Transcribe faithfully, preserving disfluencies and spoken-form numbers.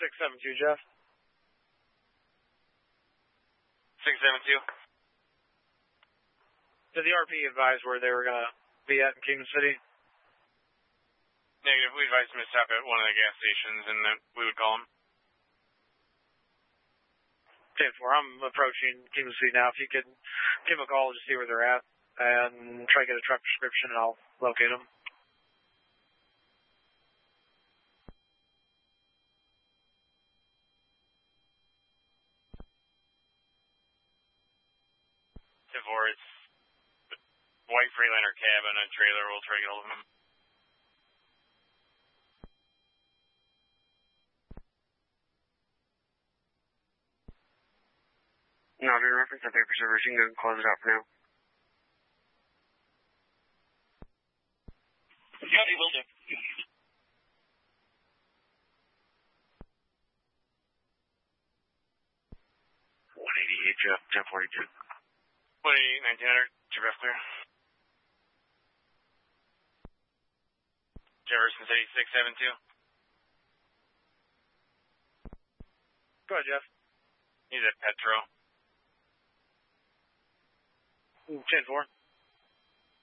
six seven two, Jeff. six seven two. Did the R P advise where they were going to be at in Kingman City? Negative. We advised him to stop at one of the gas stations, and then we would call him. ten four, I'm approaching Kingman City now. If you could give them a call, just see where they're at, and try to get a truck description, and I'll locate them. ten four, it's white Freightliner cab and a trailer. We'll try to get hold of them. Not in reference to paper servers, you can go and close it out for now. Yeah, he will do. one eighty-eight, Jeff, ten forty-two. one eighty-eight, nineteen hundred, Jeff clear. Jefferson City, six seven two. Go ahead, Jeff. He's at Petro. ten four.